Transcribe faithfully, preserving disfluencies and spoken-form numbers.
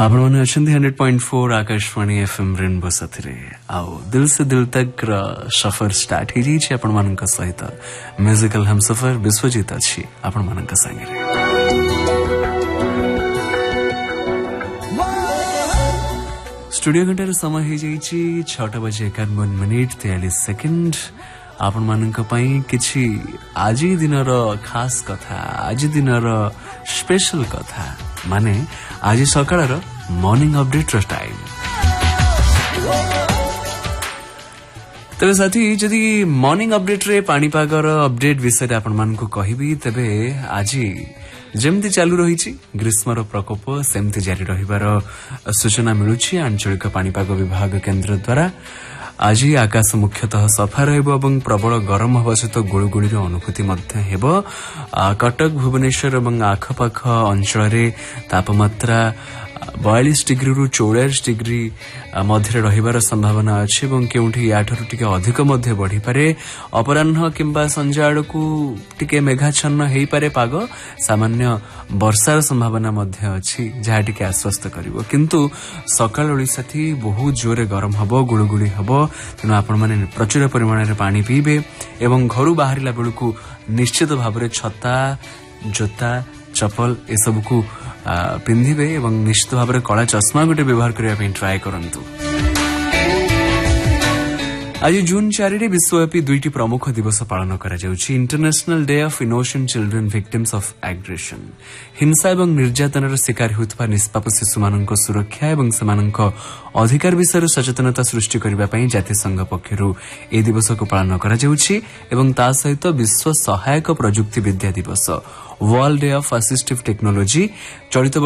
आपण मैंने अच्छे hundred point four Akashvani FM rainbow साथी आओ दिल से दिल तक सफर स्टार्ट ही जाइए आपण मानक सहित म्यूजिकल हम सफर विश्वजीत अच्छी आपण मानक संगे स्टूडियो घंटार समय हो जाइए छटा बजे एकावन मिनिट तेयालीस सेकेंड आपण मानक पई किछि आज दिनर खास कथा आज दिनर स्पेशल कथा माने आज सकाळर मॉर्निंग अपडेट टाइम। तेरे साथी जदि मॉर्निंग अपडेट रे पाणीपागर अपडेट विषय आपण मानक कहबी तेबे आज जेमती चालू रही ग्रीष्मर प्रकोप सेमती जारी रहिबार सूचना मिलुछि आंचलिक पाणीपाग विभाग केन्द्र द्वारा। आज आकाश मुख्यतः सफा रहिबो एवं प्रबल गरम हवा सहित गुळुगुळीर अनुभूति मध्य हेबो। कटक भुवनेश्वर एवं आखपाख अंचल रे तापमात्रा बयालीस डिग्री रु चौवालीस डिग्री मध्य रहिबार संभावना अछि एवं केउठी याठरु टिके अधिक मध्य बढ़ी पारे। अपराह्न किंबा संजा आडकू टिके मेघाच्छन्न हेई पारे पाग सामान्य वर्षार संभावना मध्य अछि जहा टिके आश्वस्त करिवो किंतु सकाळ ओडिसा थी बहुत जोरे गरम हबो गुळुगुळी हबो तेनु आपण माने प्रचुर परिमाण रे पानी पीबे एवं घरु बाहरिला बेलकू निश्चित भाबरे छता जोता चपल ए सब को पिंधिबे एवं निश्चित भाव में कला चश्मा गोटे व्यवहार करने ट्राए करंतु। आज जून चार विश्वव्यापी दुईटी प्रमुख दिवस पालन करा जाउछि। International day of innocent children victims of aggression हिंसा एवं निर्यातनार शिकार होउथबा निष्पाप शिशुमानक सुरक्षा एवं सेमानक अधिकार विषय सचेतनता सृष्टि करबा पई जातिसंघ पक्षरु ए दिवस को पालन करा जाउछि एवं ता सहित विश्व सहायक प्रजुक्ति विद्या दिवस world day of assistive technology चलित